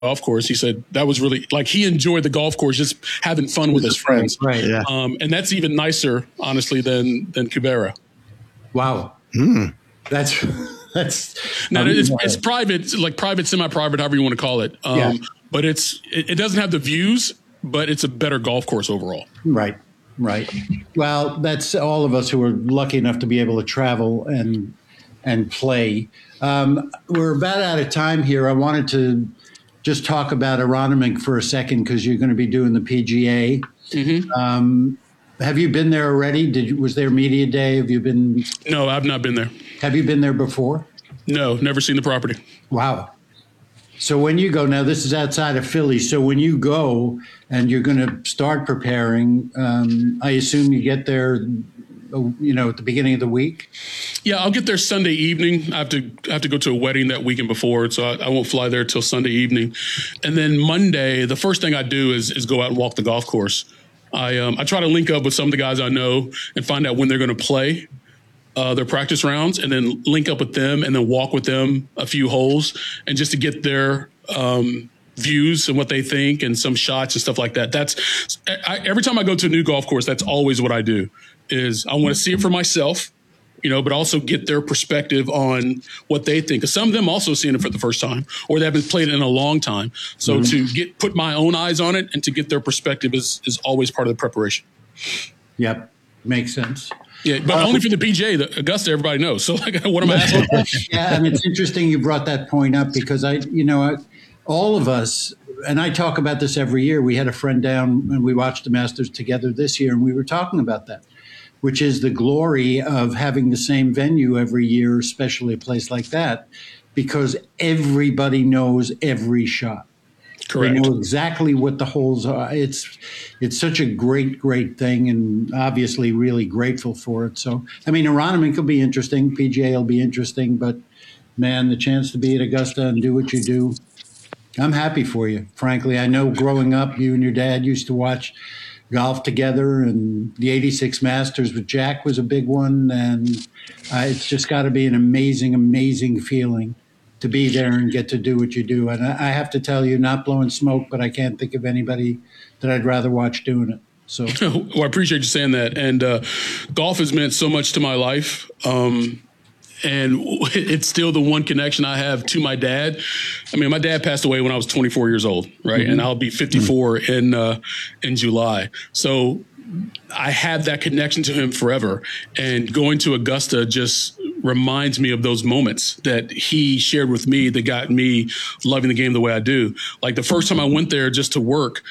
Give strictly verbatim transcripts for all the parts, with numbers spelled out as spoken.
golf course. He said that was really like he enjoyed the golf course, just having fun with his friends. Right. Yeah. Um, and that's even nicer, honestly, than than Cubera. Wow. Mm. That's that's now it's, it's private, like private, semi-private, however you want to call it. Um, yeah. But it's it, it doesn't have the views, but it's a better golf course overall. Right. Right. Well, that's all of us who are lucky enough to be able to travel and and play. Um, we're about out of time here. I wanted to just talk about Aronimink for a second because you're going to be doing the P G A. Mm-hmm. Um, have you been there already? Did was there media day? Have you been? No, I've not been there. Have you been there before? No, never seen the property. Wow. So when you go, now this is outside of Philly, so when you go and you're going to start preparing, um, I assume you get there, you know, at the beginning of the week? Yeah, I'll get there Sunday evening. I have to I have to go to a wedding that weekend before, so I, I won't fly there till Sunday evening. And then Monday, the first thing I do is is go out and walk the golf course. I um, I try to link up with some of the guys I know and find out when they're going to play uh, their practice rounds, and then link up with them and then walk with them a few holes, and just to get their um, views and what they think and some shots and stuff like that. That's I, every time I go to a new golf course, that's always what I do. Is I want to see it for myself, you know, but also get their perspective on what they think. Because some of them also seeing it for the first time, or they haven't played it in a long time. So mm-hmm. to get put my own eyes on it and to get their perspective is is always part of the preparation. Yep, makes sense. Yeah, but uh, only for the P G A, the Augusta, everybody knows. So like, what am I asking? Yeah, and it's interesting you brought that point up because I, you know, I, all of us, and I talk about this every year. We had a friend down and we watched the Masters together this year, and we were talking about that, which is the glory of having the same venue every year, especially a place like that, because everybody knows every shot. Correct. They know exactly what the holes are. It's it's such a great, great thing, and obviously really grateful for it. So, I mean, Aronimink will be interesting. P G A will be interesting. But, man, the chance to be at Augusta and do what you do, I'm happy for you, frankly. I know growing up, you and your dad used to watch golf together, and the eighty-six Masters with Jack was a big one. And uh, it's just got to be an amazing, amazing feeling to be there and get to do what you do. And I, I have to tell you, not blowing smoke, but I can't think of anybody that I'd rather watch doing it. So, well, I appreciate you saying that. And uh, golf has meant so much to my life. Um, and it's still the one connection I have to my dad. I mean, my dad passed away when I was twenty-four years old, right? Mm-hmm. And I'll be fifty-four mm-hmm. in uh, in July. So I have that connection to him forever. And going to Augusta just reminds me of those moments that he shared with me that got me loving the game the way I do. Like the first time I went there just to work,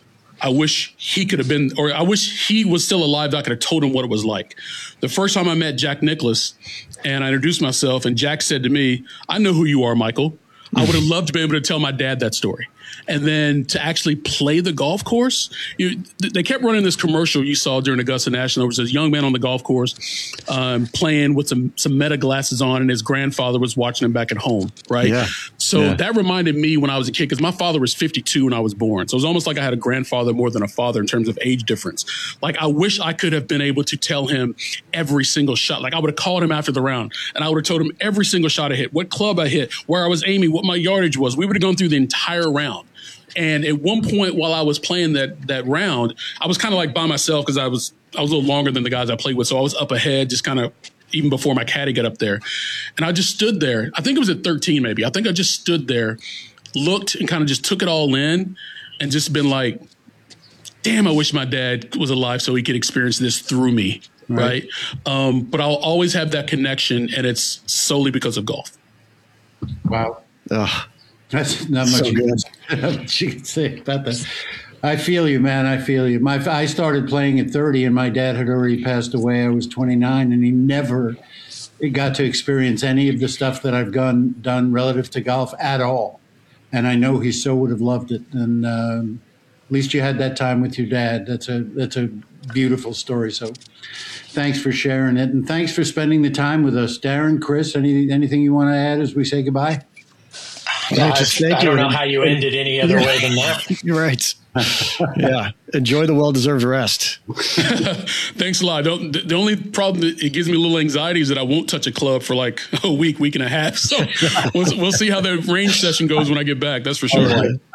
I wish he could have been, or I wish he was still alive that I could have told him what it was like. The first time I met Jack Nicklaus and I introduced myself, and Jack said to me, "I know who you are, Michael." I would have loved to be able to tell my dad that story. And then to actually play the golf course, you, they kept running this commercial you saw during Augusta National. There was this young man on the golf course um, playing with some some Meta glasses on, and his grandfather was watching him back at home, right? Yeah. So yeah. that reminded me when I was a kid, because my father was fifty-two when I was born. So it was almost like I had a grandfather more than a father in terms of age difference. Like I wish I could have been able to tell him every single shot. Like I would have called him after the round, and I would have told him every single shot I hit, what club I hit, where I was aiming, what my yardage was. We would have gone through the entire round. And at one point while I was playing that that round, I was kind of like by myself because I was I was a little longer than the guys I played with. So I was up ahead, just kind of even before my caddy got up there. And I just stood there. I think it was at thirteen maybe. I think I just stood there, looked, and kind of just took it all in and just been like, damn, I wish my dad was alive so he could experience this through me. Right. right? Um, but I'll always have that connection, and it's solely because of golf. Wow. Ugh. That's not much, so you, can, not much you can say about that. I feel you, man. I feel you. My I started playing at thirty, and my dad had already passed away. I was twenty-nine, and he never got to experience any of the stuff that I've done, done relative to golf at all. And I know he so would have loved it. And um, at least you had that time with your dad. That's a that's a beautiful story. So thanks for sharing it, and thanks for spending the time with us. Darren, Chris, any, anything you want to add as we say goodbye? Yeah, Just I, thank I you. don't know how you ended any other way than that. You're right. Yeah. Enjoy the well-deserved rest. Thanks a lot. Don't, the only problem that it gives me a little anxiety is that I won't touch a club for like a week, week and a half. So we'll, we'll see how the range session goes when I get back. That's for sure.